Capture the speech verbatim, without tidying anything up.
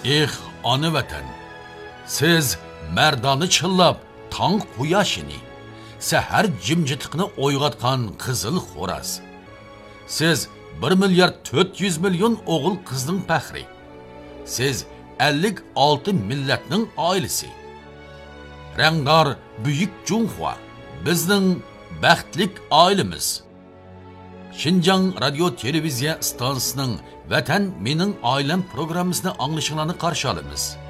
Eh, ana vatan, siz merdani chillab, tong quyoshini, sahar jimjitiqni o'yg'atgan qizil xo'raz. Siz bir milyard to'rt yuz million o'g'il qizning faxri. Siz ellik olti millatning oilasi. Rangdor buyuk Junxua bizning baxtlik oilamiz. Xinjiang radio televiziya stansiyasining Vatan mening oilam programmasini anglishingizni qarshi olamiz.